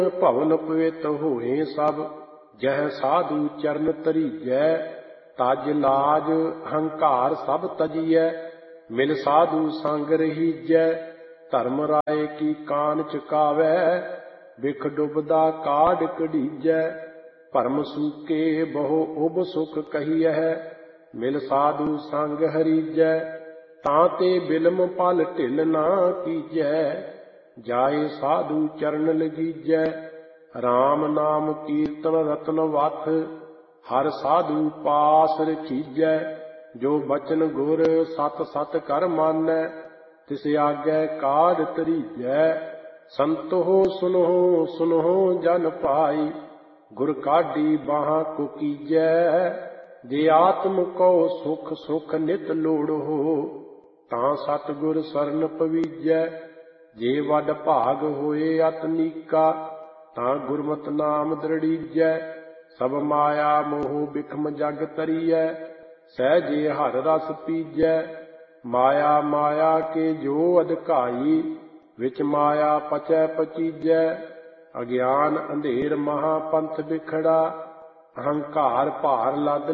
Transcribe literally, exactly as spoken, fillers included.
ਭਵਨ ਪਵਿੱਤ ਹੋਏ ਸਭ, ਜਹ ਸਾਧੂ ਚਰਨ ਧਰੀਜੈ। ਤਜ ਲਾਜ ਹੰਕਾਰ ਸਭ ਤਜੀਐ, ਮਿਲ ਸਾਧੂ ਸੰਗ ਰਹੀਜੈ। ਧਰਮ ਰਾਏ ਕੀ ਕਾਨ ਚੁਕਾਵੈ, ਬਿਖ ਡੁਬਦਾ ਕਾਢ ਕਢੀਜੈ। ਭਰਮ ਸੂਕੇ ਬਹੁ ਉਬ ਸੁਖ ਕਹੀਐ, ਮਿਲ ਸਾਧੂ ਸੰਗ ਹਰੀਜੈ। ਤਾਂ ਤੇ ਬਿਲਮ ਪਲ ਢਿਲ ਨਾ ਕੀਜੈ, ਜਾਏ ਸਾਧੂ ਚਰਨ ਲਗੀਜੈ। ਰਾਮ ਨਾਮ ਕੀਰਤਨ ਰਤਨ ਵਥ, ਹਰ ਸਾਧੂ ਪਾਸ ਰਖੀਜੈ। ਜੋ ਬਚਨ ਗੁਰ ਸਤ ਸਤ ਕਰ ਮਾਨੈ, ਤਿਸ ਆਗੈ ਕਾਢ ਧਰੀਜੈ। ਸੰਤੋ ਸੁਨਹੁ ਸੁਨਹੁ ਜਨ ਭਾਈ, ਗੁਰ ਕਾਢੀ ਬਾਹਾਂ ਕੁਕੀਜੈ। ਜੇ ਆਤਮ ਕਉ ਸੁਖ ਸੁਖ ਨਿਤ ਲੋੜਹੁ, ਤਾਂ ਸਤਿਗੁਰ ਸਰਨ ਪਵੀਜੈ। ਜੇ ਵੱਡ ਭਾਗ ਹੋਏ ਅਤਨੀਕਾ, ਤਾਂ ਗੁਰਮਤਿ ਨਾਮ ਦ੍ਰਿੜੀਜੈ। ਸਭ ਮਾਇਆ ਮੋਹ ਬਿਖਮ ਜਗ ਤਰੀਐ, ਸਹਿਜੇ ਹਰ ਰਸ ਪੀਜੈ। ਮਾਇਆ ਮਾਇਆ ਕੇ ਜੋ ਅਧਿਕਾਈ, ਵਿੱਚ ਮਾਇਆ ਪਚੈ ਪਚੀਜੈ। ਅਗਿਆਨ ਅੰਧੇਰ ਮਹਾ ਪੰਥ ਬਿਖੜਾ, ਅਹੰਕਾਰ ਭਾਰ ਲੱਦ